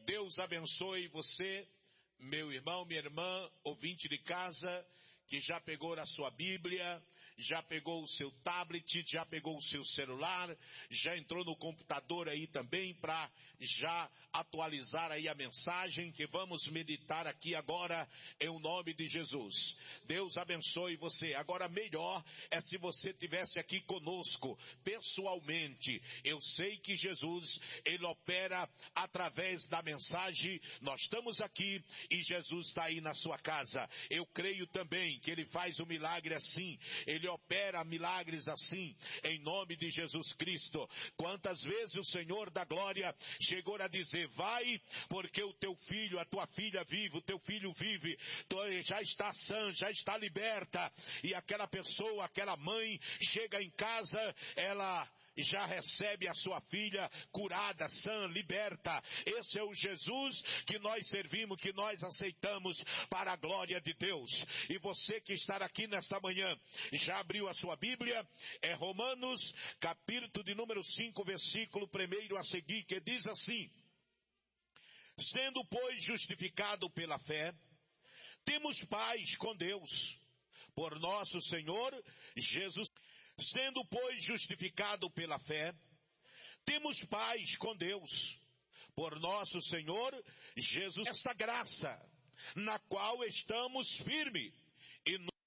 Deus abençoe você, meu irmão, minha irmã, ouvinte de casa, que já pegou a sua Bíblia, já pegou o seu tablet, já pegou o seu celular, já entrou no computador aí também para já atualizar aí a mensagem que vamos meditar aqui agora em o nome de Jesus. Deus abençoe você. Agora melhor é se você tivesse aqui conosco pessoalmente. Eu sei que Jesus, ele opera através da mensagem. Nós estamos aqui e Jesus está aí na sua casa. Eu creio também que ele faz um milagre assim. Ele opera milagres assim, em nome de Jesus Cristo. Quantas vezes o Senhor da glória chegou a dizer, vai, porque o teu filho, a tua filha vive, o teu filho vive, já está sã, já está liberta, e aquela pessoa, aquela mãe, chega em casa, ela já recebe a sua filha curada, sã, liberta. Esse é o Jesus que nós servimos, que nós aceitamos para a glória de Deus. E você que está aqui nesta manhã, já abriu a sua Bíblia? É Romanos, capítulo de número 5, versículo 1 a seguir, que diz assim: sendo, pois, justificado pela fé, temos paz com Deus, por nosso Senhor Jesus. Sendo, pois, justificado pela fé, temos paz com Deus, por nosso Senhor Jesus. Esta graça, na qual estamos firmes e